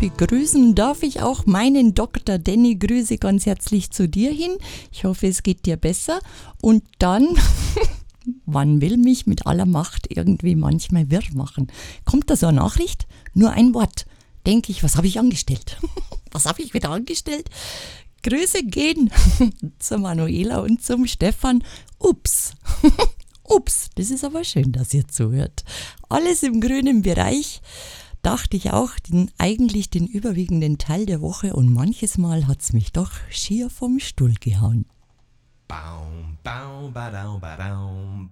begrüßen darf ich auch meinen Dr. Danny. Grüße ganz herzlich zu dir hin. Ich hoffe, es geht dir besser. Und dann, man will mich mit aller Macht irgendwie manchmal wirr machen. Kommt da so eine Nachricht? Nur ein Wort. Denke ich, was habe ich angestellt? Was habe ich wieder angestellt? Grüße gehen zur Manuela und zum Stefan. Ups. Ups, das ist aber schön, dass ihr zuhört. Alles im grünen Bereich, dachte ich auch, eigentlich den überwiegenden Teil der Woche, und manches Mal hat's mich doch schier vom Stuhl gehauen. Baum, baum, badau, badau,